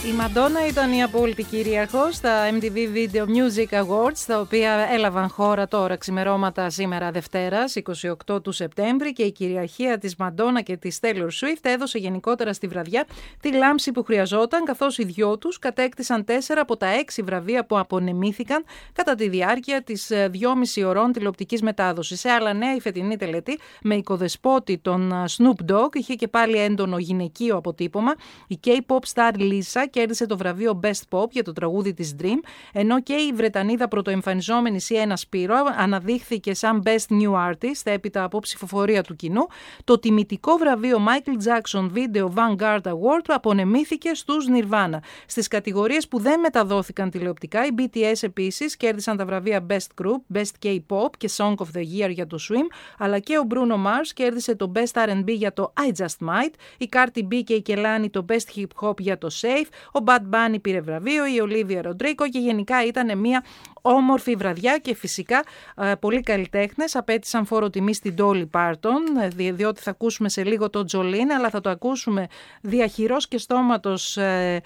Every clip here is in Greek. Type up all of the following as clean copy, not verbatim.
Η Μαντόνα ήταν η απόλυτη κυρίαρχος στα MTV Video Music Awards, τα οποία έλαβαν χώρα τώρα ξημερώματα σήμερα Δευτέρας, 28 του Σεπτέμβρη, και η κυριαρχία της Μαντόνα και της Taylor Swift έδωσε γενικότερα στη βραδιά τη λάμψη που χρειαζόταν, καθώς οι δυο τους κατέκτησαν 4 από τα 6 βραβεία που απονεμήθηκαν κατά τη διάρκεια της 2,5 ωρών τηλεοπτικής μετάδοσης. Σε άλλα νέα, η φετινή τελετή με οικοδεσπότη τον Snoop Dogg είχε και πάλι έντονο γυναικείο αποτύπωμα. Η K-pop star Lisa κέρδισε το βραβείο Best Pop για το τραγούδι της Dream, ενώ και η Βρετανίδα πρωτοεμφανιζόμενη Sienna Spiro αναδείχθηκε σαν Best New Artist έπειτα από ψηφοφορία του κοινού. Το τιμητικό βραβείο Michael Jackson Video Vanguard Award απονεμήθηκε στους Nirvana. Στις κατηγορίες που δεν μεταδόθηκαν τηλεοπτικά, οι BTS επίσης κέρδισαν τα βραβεία Best Group, Best K-pop και Song of the Year για το Swim, αλλά και ο Bruno Mars κέρδισε το Best R&B για το I Just Might, η Cardi B και η Kehlani το Best Hip Hop για το Safe, ο Bad Bunny πήρε βραβείο, η Olivia Rodrigo, και γενικά ήταν μια όμορφη βραδιά και φυσικά πολλοί καλλιτέχνες απέτησαν φόρο τιμή στην Dolly Parton, διότι θα ακούσουμε σε λίγο τον Jolene, αλλά θα το ακούσουμε διαχειρός και στόματος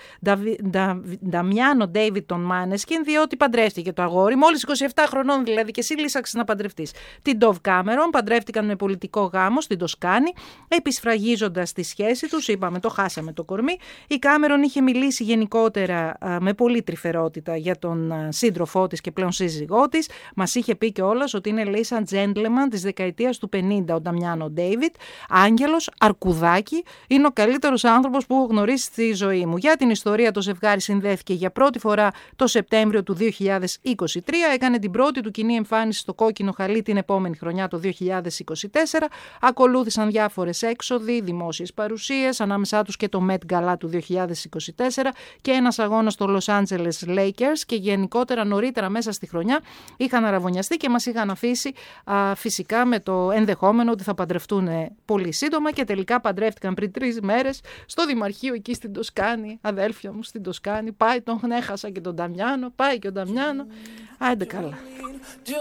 Νταμιάνο David των Maneskin, διότι παντρεύτηκε το αγόρι, μόλις 27 χρονών δηλαδή, και εσύ λύσαξες να παντρευτείς. Την Dove Cameron παντρεύτηκαν με πολιτικό γάμο στην Τοσκάνη, επισφραγίζοντας τη σχέση τους, είπαμε το χάσαμε το κορμί. Η Cameron είχε μιλήσει γενικότερα με πολύ τρυφερότητα για τον σύντροφό της και πλέον σύζυγό της. Μας είχε πει κιόλας ότι είναι, λέει, σαν gentleman της δεκαετίας του 50 ο Νταμιάνο Ντέιβιτ. Άγγελος, αρκουδάκι, είναι ο καλύτερος άνθρωπος που έχω γνωρίσει στη ζωή μου. Για την ιστορία, το ζευγάρι συνδέθηκε για πρώτη φορά το Σεπτέμβριο του 2023, έκανε την πρώτη του κοινή εμφάνιση στο κόκκινο χαλί την επόμενη χρονιά, το 2024. Ακολούθησαν διάφορες έξοδοι, δημόσιες παρουσίες, ανάμεσά τους και το Met Gala του 2024 και ένας αγώνας στο Los Angeles Lakers, και γενικότερα νωρίτερα μέσα στη χρονιά είχαν αραβωνιαστεί και μας είχαν αφήσει φυσικά με το ενδεχόμενο ότι θα παντρευτούν πολύ σύντομα, και τελικά παντρεύτηκαν πριν 3 μέρες στο Δημαρχείο εκεί στην Τοσκάνη, αδέλφια μου, στην Τοσκάνη. Πάει, τον έχασα και τον Νταμιάνο, πάει και ο Νταμιάνο. Άντε καλά.